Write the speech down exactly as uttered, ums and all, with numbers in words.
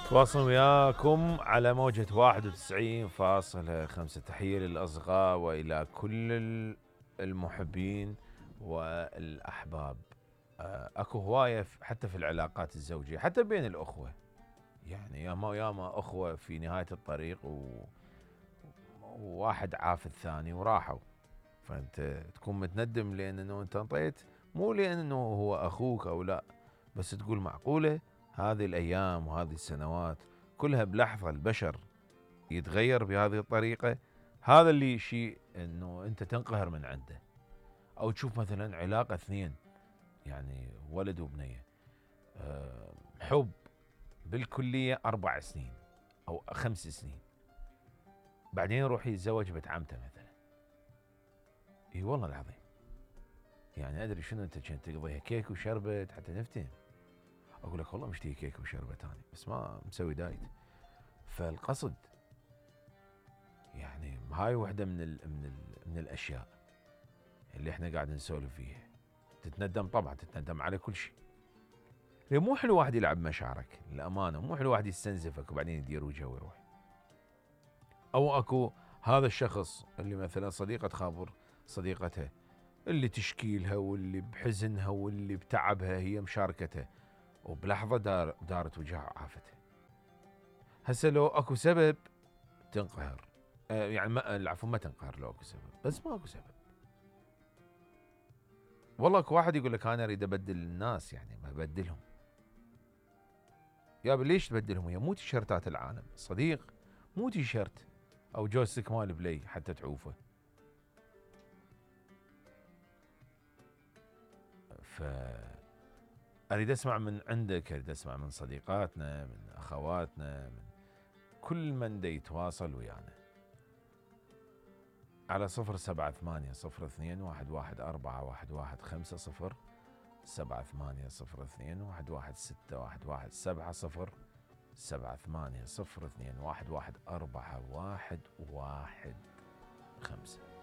تواصل وياكم على موجة واحد وتسعين فاصلة خمسة. تحية للأصدقاء وإلى كل ال- المحبين والأحباب. آه، أكو هواية ف- حتى في العلاقات الزوجية، حتى بين الأخوة. يعني ياما ياما أخوة في نهاية الطريق و- وواحد عاف الثاني وراحوا، فأنت تكون متندم لأن إنه أنت انطيت، مو لأن إنه هو أخوك أو لا، بس تقول معقولة هذه الأيام وهذه السنوات كلها بلحظة البشر يتغير بهذه الطريقة. هذا اللي شيء انه انت تنقهر من عنده. او تشوف مثلا علاقة اثنين، يعني ولد وبنية، أه حب بالكلية اربع سنين او خمس سنين، بعدين يروح يتزوج بنت عمته مثلا. اي والله العظيم، يعني ادري شنو انت كنت تقضيها كيك وشربت حتى نفتهم. اقول لك والله مشتهي كيك وشربت انا، بس ما مسوي دايت. فالقصد يعني هاي وحده من ال من ال من الاشياء اللي احنا قاعد نسولف فيها. تتندم طبعا، تتندم على كل شيء. ليه مو حلو واحد يلعب مشاعرك للامانه، مو حلو واحد يستنزفك وبعدين يدير وجهه ويروح. او اكو هذا الشخص اللي مثلا صديقه خابر صديقتها، اللي تشكيلها واللي بحزنها واللي بتعبها هي مشاركته، وبلحظه دار دارت وجهها وعافتها. هسه لو اكو سبب تنقهر، آه يعني ما العفو ما تنقهر لو اكو سبب، بس ما اكو سبب. والله اكو واحد يقول لك انا اريد ابدل الناس، يعني ما ابدلهم. يا ليش تبدلهم؟ هي مو تيشيرتات العالم صديق، مو تيشيرت او جوستك مال بلاي حتى تعوفه. ف اريد اسمع من عندك، اريد اسمع من صديقاتنا، من اخواتنا، من كل من دا يتواصل ويانا على صفر سبعة ثمانية صفر اثنين واحد واحد أربعة واحد واحد خمسة صفر سبعة ثمانية صفر اثنين واحد واحد ستة واحد واحد سبعة صفر سبعة ثمانية صفر اثنين واحد واحد أربعة واحد واحد خمسة.